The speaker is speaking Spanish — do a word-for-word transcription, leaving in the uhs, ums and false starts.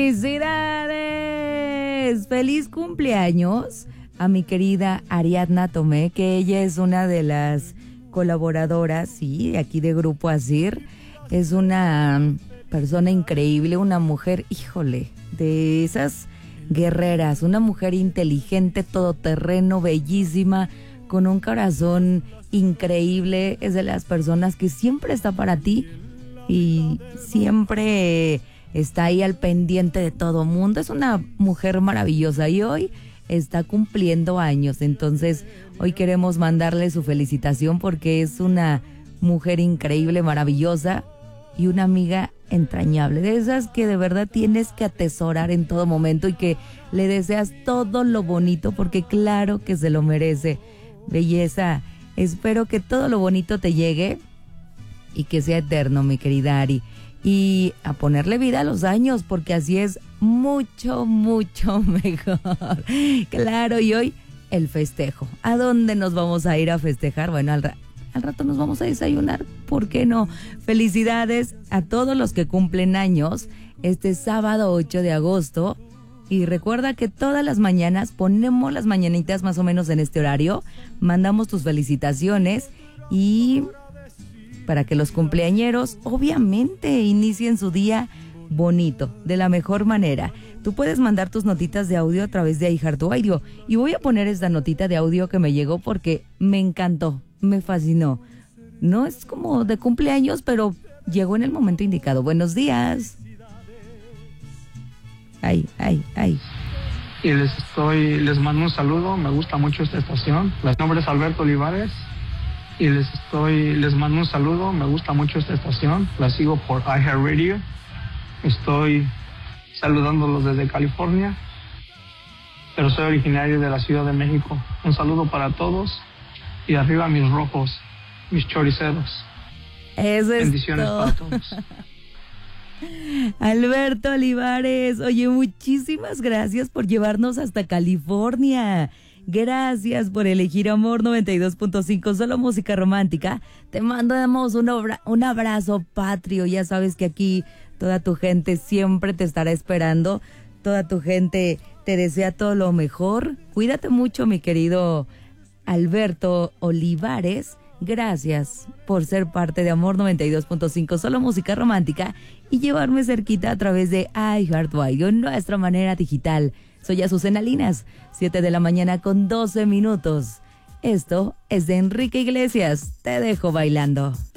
¡Felicidades! ¡Feliz cumpleaños a mi querida Ariadna Tomé, que ella es una de las colaboradoras, sí, aquí de Grupo Asir. Es una persona increíble, una mujer, híjole, de esas guerreras, una mujer inteligente, todoterreno, bellísima, con un corazón increíble. Es de las personas que siempre está para ti y siempre está ahí al pendiente de todo mundo. Es una mujer maravillosa y hoy está cumpliendo años. Entonces, hoy queremos mandarle su felicitación porque es una mujer increíble, maravillosa y una amiga entrañable. De esas que de verdad tienes que atesorar en todo momento y que le deseas todo lo bonito porque claro que se lo merece. Belleza, espero que todo lo bonito te llegue y que sea eterno, mi querida Ari. Y a ponerle vida a los años, porque así es mucho, mucho mejor. Claro, y hoy el festejo. ¿A dónde nos vamos a ir a festejar? Bueno, al, ra- al rato nos vamos a desayunar, ¿por qué no? Felicidades a todos los que cumplen años este sábado ocho de agosto. Y recuerda que todas las mañanas ponemos las mañanitas más o menos en este horario, mandamos tus felicitaciones y para que los cumpleañeros obviamente inicien su día bonito, de la mejor manera. Tú puedes mandar tus notitas de audio a través de iHeartRadio y voy a poner esta notita de audio que me llegó porque me encantó, me fascinó. No es como de cumpleaños, pero llegó en el momento indicado. Buenos días. Ay, ay, ay. Y les estoy, les mando un saludo, me gusta mucho esta estación. Mi nombre es Alberto Olivares y les estoy, les mando un saludo, me gusta mucho esta estación. La sigo por iHeartRadio. Estoy saludándolos desde California, pero soy originario de la Ciudad de México. Un saludo para todos y arriba mis rojos, mis choriceros. Eso es Bendiciones todo. para todos. Alberto Olivares, oye, muchísimas gracias por llevarnos hasta California. Gracias por elegir Amor noventa y dos punto cinco, solo música romántica. Te mandamos un, obra, un abrazo patrio. Ya sabes que aquí toda tu gente siempre te estará esperando. Toda tu gente te desea todo lo mejor. Cuídate mucho, mi querido Alberto Olivares. Gracias por ser parte de Amor noventa y dos punto cinco, solo música romántica, y llevarme cerquita a través de iHeartRadio, nuestra manera digital. Soy Azucena Linas, siete de la mañana con doce minutos. Esto es de Enrique Iglesias. Te dejo bailando.